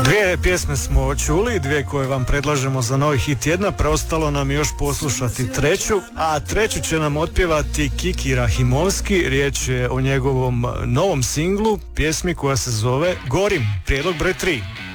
Dvije pjesme smo čuli, dvije koje vam predlažemo za novi hit tjedna, preostalo nam još poslušati treću, a treću će nam otpjevati Kiki Rahimovski. Riječ je o njegovom novom singlu, pjesmi koja se zove Gorim, prijedlog broj 3.